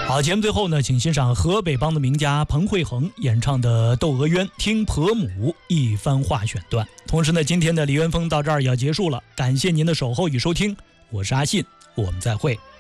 好，节目最后呢，请欣赏河北梆的名家彭慧恒演唱的《窦娥冤》，听婆母一番话选段。同时呢，今天的李元峰到这儿也要结束了，感谢您的守候与收听，我是阿信，我们再会。